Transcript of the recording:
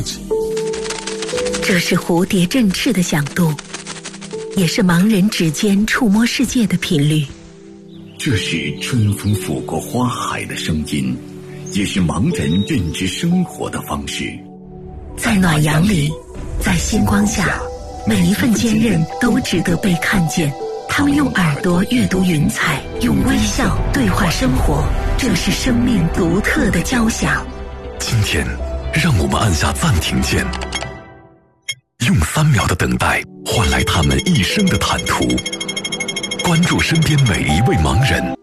这是蝴蝶振翅的响度，也是盲人指尖触摸世界的频率。 这是春风拂过花海的声音，也是盲人认知生活的方式。 在暖阳里，在星光下，每一份坚韧都值得被看见。他们用耳朵阅读云彩，用微笑对话生活，这是生命独特的交响。 今天，让我们按下暂停键，用3秒的等待换来他们一生的坦途。关注身边每一位盲人，